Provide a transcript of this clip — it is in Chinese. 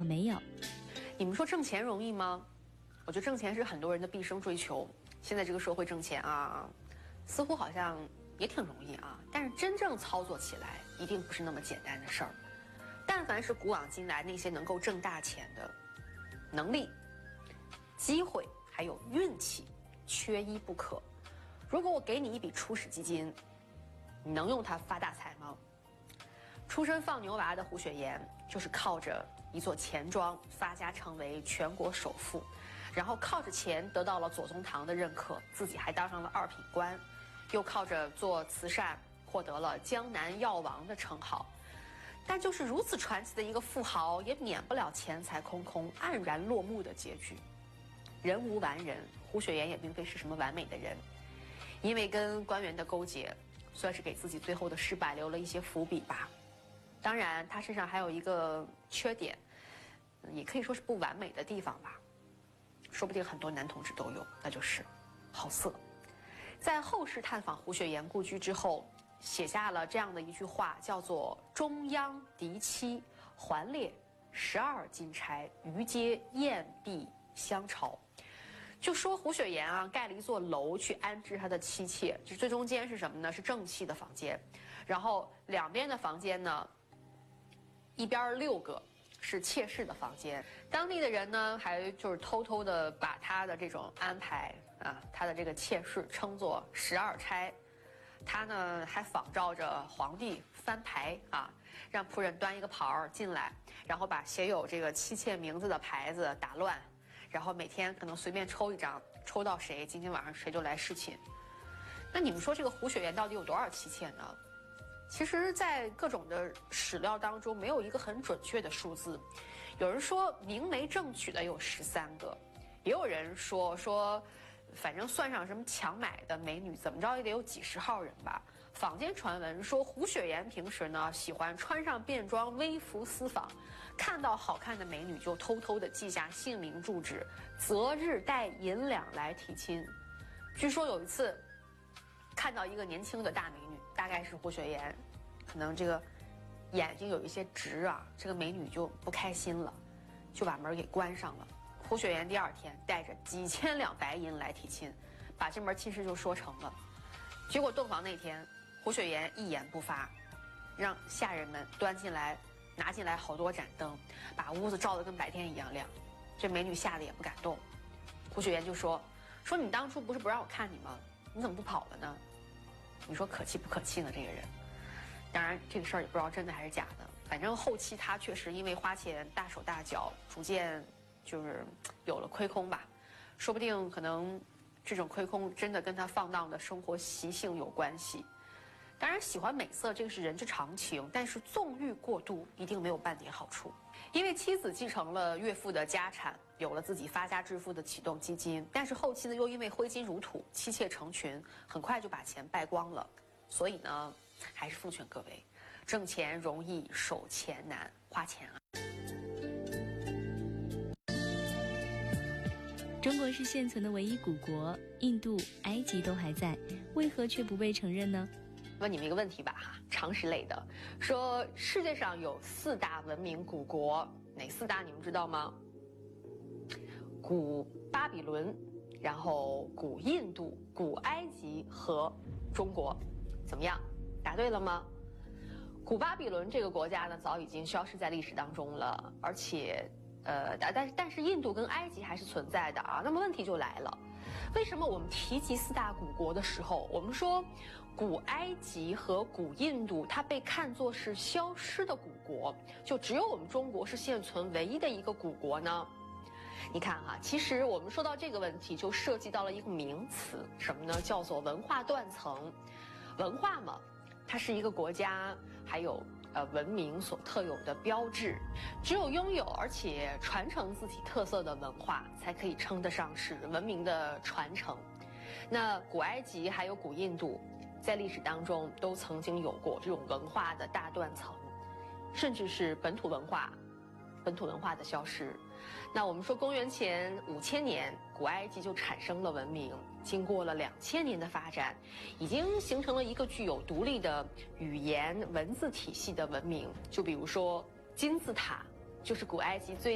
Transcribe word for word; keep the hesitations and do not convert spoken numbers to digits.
没有。 你们说挣钱容易吗？我觉得挣钱是很多人的毕生追求。现在这个社会挣钱啊，似乎好像也挺容易啊，但是真正操作起来一定不是那么简单的事儿。但凡是古往今来那些能够挣大钱的，能力、机会还有运气，缺一不可。如果我给你一笔初始基金，你能用它发大财吗？出身放牛娃的胡雪岩，就是靠着一座钱庄发家成为全国首富，然后靠着钱得到了左宗棠的认可，自己还当上了二品官，又靠着做慈善获得了江南药王的称号。但就是如此传奇的一个富豪，也免不了钱财空空、黯然落幕的结局。人无完人，胡雪岩也并非是什么完美的人，因为跟官员的勾结，算是给自己最后的失败留了一些伏笔吧。当然，他身上还有一个缺点，也可以说是不完美的地方吧，说不定很多男同志都有，那就是好色。在后世探访胡雪岩故居之后，写下了这样的一句话，叫做“中央嫡妻，环列十二金钗，余皆艳碧相朝”。就说胡雪岩啊，盖了一座楼去安置他的妻妾，就最中间是什么呢？是正妻的房间，然后两边的房间呢，一边六个是妾室的房间。当地的人呢，还就是偷偷的把他的这种安排啊，他的这个妾室称作十二钗。他呢还仿照着皇帝翻牌啊，让仆人端一个牌儿进来，然后把写有这个妻妾名字的牌子打乱。然后每天可能随便抽一张，抽到谁，今天晚上谁就来侍寝。那你们说这个胡雪岩到底有多少妻妾呢？其实，在各种的史料当中，没有一个很准确的数字。有人说明媒正娶的有十三个，也有人说说，反正算上什么强买的美女，怎么着也得有几十号人吧。坊间传闻说，胡雪岩平时呢喜欢穿上便装微服私访，看到好看的美女就偷偷的记下姓名住址，择日带银两来提亲。据说有一次看到一个年轻的大美女，大概是胡雪岩，可能这个眼睛有一些直啊，这个美女就不开心了，就把门给关上了。胡雪岩第二天带着几千两白银来提亲，把这门亲事就说成了。结果洞房那天，胡雪岩一言不发，让下人们端进来拿进来好多盏灯，把屋子照得跟白天一样亮。这美女吓得也不敢动。胡雪岩就说说你当初不是不让我看你吗？你怎么不跑了呢？你说可气不可气呢？这个人，当然这个事儿也不知道真的还是假的。反正后期他确实因为花钱大手大脚，逐渐就是有了亏空吧。说不定可能这种亏空真的跟他放荡的生活习性有关系。当然，喜欢美色这个是人之常情，但是纵欲过度一定没有半点好处。因为妻子继承了岳父的家产，有了自己发家致富的启动基金，但是后期呢又因为挥金如土，妻妾成群，很快就把钱败光了。所以呢，还是奉劝各位，挣钱容易，守钱难，花钱啊。 中国是现存的唯一古国，印度、埃及都还在，为何却不被承认呢？ 问你们一个问题吧哈，常识类的，说世界上有四大文明古国，哪四大你们知道吗？古巴比伦，然后古印度、古埃及和中国，怎么样？答对了吗？古巴比伦这个国家呢，早已经消失在历史当中了，而且，呃，但是但是印度跟埃及还是存在的啊。那么问题就来了。为什么我们提及四大古国的时候，我们说古埃及和古印度它被看作是消失的古国，就只有我们中国是现存唯一的一个古国呢？你看哈，其实我们说到这个问题，就涉及到了一个名词，什么呢？叫做文化断层。文化嘛，它是一个国家还有呃文明所特有的标志，只有拥有而且传承自己特色的文化，才可以称得上是文明的传承。那古埃及还有古印度，在历史当中都曾经有过这种文化的大断层，甚至是本土文化本土文化的消失。那我们说公元前五千年，古埃及就产生了文明，经过了两千年的发展，已经形成了一个具有独立的语言文字体系的文明。就比如说金字塔，就是古埃及最